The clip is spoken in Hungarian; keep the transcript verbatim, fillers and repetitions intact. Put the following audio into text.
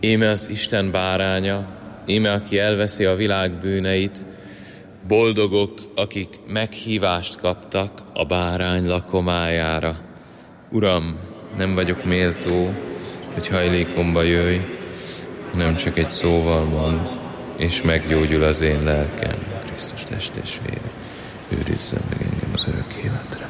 Íme az Isten báránya, íme aki elveszi a világ bűneit, boldogok, akik meghívást kaptak a bárány lakomájára. Uram, nem vagyok méltó, hogy hajlékomba jöjj, hanem csak egy szóval mond, és meggyógyul az én lelkem. Krisztus test és vére, őrizzen meg engem az örök életre.